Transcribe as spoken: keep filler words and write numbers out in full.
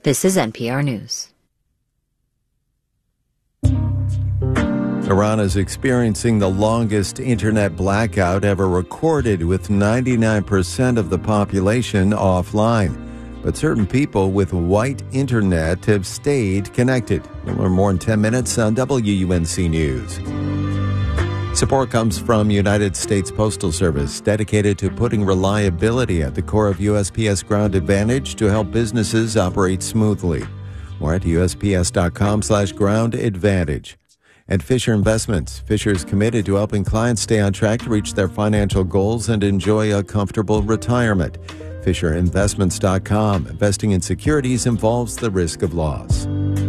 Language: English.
This is N P R News. Iran is experiencing the longest internet blackout ever recorded, with ninety-nine percent of the population offline. But certain people with white internet have stayed connected. We'll learn more in ten minutes on W U N C News. Support comes from United States Postal Service, dedicated to putting reliability at the core of U S P S Ground Advantage to help businesses operate smoothly. More at USPS.com slash ground advantage. And Fisher Investments. Fisher is committed to helping clients stay on track to reach their financial goals and enjoy a comfortable retirement. Fisher Investments dot com. Investing in securities involves the risk of loss.